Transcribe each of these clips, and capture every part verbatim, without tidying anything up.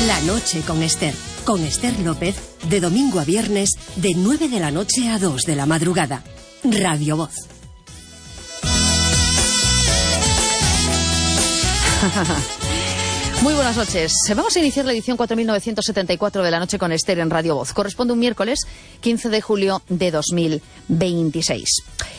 La noche con Esther. Con Esther López, de domingo a viernes, de nueve de la noche a dos de la madrugada. Radio Voz. Muy buenas noches. Vamos a iniciar la edición cuatro mil novecientos setenta y cuatro de La noche con Esther en Radio Voz. Corresponde un miércoles quince de julio de dos mil veintiséis.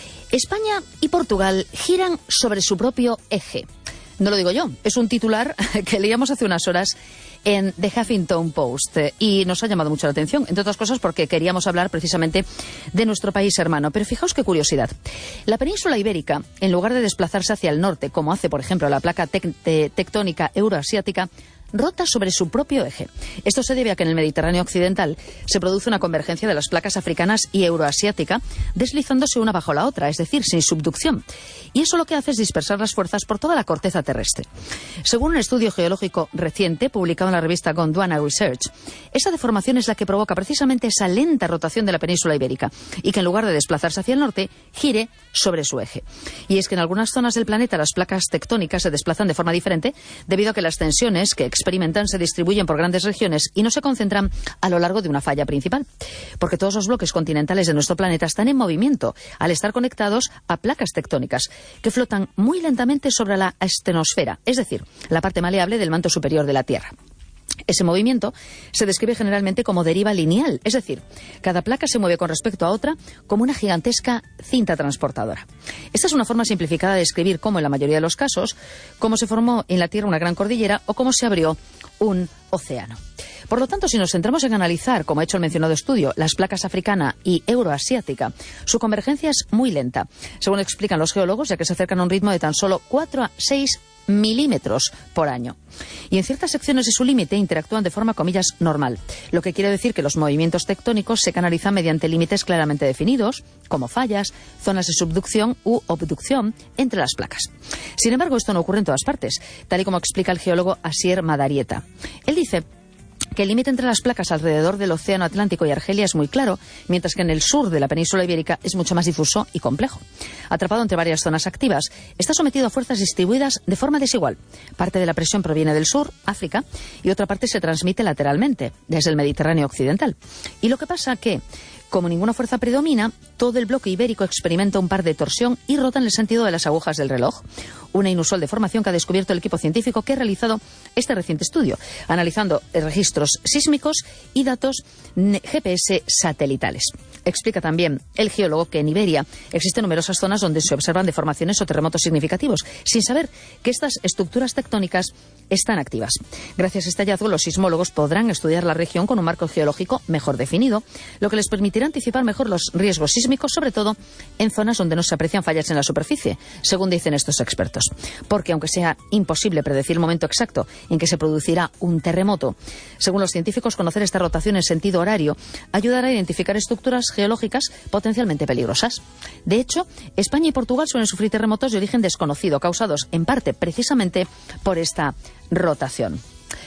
España y Portugal giran sobre su propio eje. No lo digo yo, es un titular que leíamos hace unas horas en The Huffington Post y nos ha llamado mucho la atención, entre otras cosas porque queríamos hablar precisamente de nuestro país hermano. Pero fijaos qué curiosidad. La península ibérica, en lugar de desplazarse hacia el norte, como hace por ejemplo la placa tec tectónica euroasiática, rota sobre su propio eje. Esto se debe a que en el Mediterráneo occidental se produce una convergencia de las placas africanas y euroasiática, deslizándose una bajo la otra, es decir, sin subducción. Y eso lo que hace es dispersar las fuerzas por toda la corteza terrestre. Según un estudio geológico reciente publicado en la revista Gondwana Research, esa deformación es la que provoca precisamente esa lenta rotación de la península ibérica y que en lugar de desplazarse hacia el norte, gire sobre su eje. Y es que en algunas zonas del planeta las placas tectónicas se desplazan de forma diferente debido a que las tensiones que experimentan se distribuyen por grandes regiones y no se concentran a lo largo de una falla principal. Porque todos los bloques continentales de nuestro planeta están en movimiento al estar conectados a placas tectónicas que flotan muy lentamente sobre la astenosfera, es decir, la parte maleable del manto superior de la Tierra. Ese movimiento se describe generalmente como deriva lineal, es decir, cada placa se mueve con respecto a otra como una gigantesca cinta transportadora. Esta es una forma simplificada de describir cómo, en la mayoría de los casos, cómo se formó en la Tierra una gran cordillera o cómo se abrió un océano. Por lo tanto, si nos centramos en analizar, como ha hecho el mencionado estudio, las placas africana y euroasiática, su convergencia es muy lenta, según explican los geólogos, ya que se acercan a un ritmo de tan solo cuatro a seis milímetros por año. Y en ciertas secciones de su límite interactúan de forma, comillas, normal, lo que quiere decir que los movimientos tectónicos se canalizan mediante límites claramente definidos, como fallas, zonas de subducción u abducción entre las placas. Sin embargo, esto no ocurre en todas partes, tal y como explica el geólogo Asier Madarieta. Él dice que el límite entre las placas alrededor del Océano Atlántico y Argelia es muy claro, mientras que en el sur de la península ibérica es mucho más difuso y complejo. Atrapado entre varias zonas activas, está sometido a fuerzas distribuidas de forma desigual. Parte de la presión proviene del sur, África, y otra parte se transmite lateralmente, desde el Mediterráneo occidental. Y lo que pasa que, como ninguna fuerza predomina, todo el bloque ibérico experimenta un par de torsión y rota en el sentido de las agujas del reloj. Una inusual deformación que ha descubierto el equipo científico que ha realizado este reciente estudio, analizando registros sísmicos y datos G P S satelitales. Explica también el geólogo que en Iberia existen numerosas zonas donde se observan deformaciones o terremotos significativos, sin saber que estas estructuras tectónicas están activas. Gracias a este hallazgo, los sismólogos podrán estudiar la región con un marco geológico mejor definido, lo que les permitirá anticipar mejor los riesgos sísmicos, sobre todo en zonas donde no se aprecian fallas en la superficie, según dicen estos expertos. Porque aunque sea imposible predecir el momento exacto en que se producirá un terremoto, según los científicos, conocer esta rotación en sentido horario ayudará a identificar estructuras geológicas potencialmente peligrosas. De hecho, España y Portugal suelen sufrir terremotos de origen desconocido, causados en parte precisamente por esta rotación.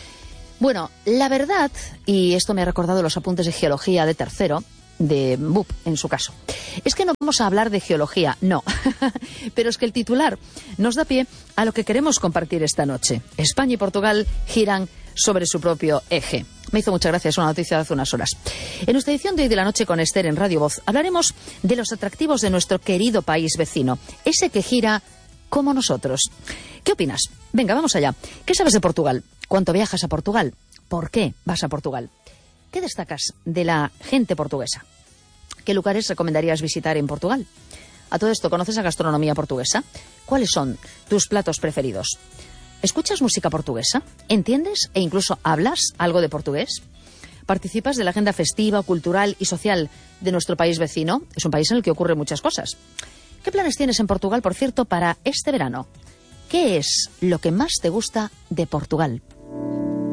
Bueno, la verdad, y esto me ha recordado los apuntes de geología de tercero, de B U P en su caso, es que no vamos a hablar de geología, no, pero es que el titular nos da pie a lo que queremos compartir esta noche. España y Portugal giran sobre su propio eje. Me hizo mucha gracia, es una noticia de hace unas horas. En nuestra edición de hoy de La noche con Esther en Radio Voz hablaremos de los atractivos de nuestro querido país vecino, ese que gira como nosotros. ¿Qué opinas? Venga, vamos allá. ¿Qué sabes de Portugal? ¿Cuánto viajas a Portugal? ¿Por qué vas a Portugal? ¿Qué destacas de la gente portuguesa? ¿Qué lugares recomendarías visitar en Portugal? A todo esto, ¿conoces la gastronomía portuguesa? ¿Cuáles son tus platos preferidos? ¿Escuchas música portuguesa? ¿Entiendes e incluso hablas algo de portugués? ¿Participas de la agenda festiva, cultural y social de nuestro país vecino? Es un país en el que ocurren muchas cosas. ¿Qué planes tienes en Portugal, por cierto, para este verano? ¿Qué es lo que más te gusta de Portugal?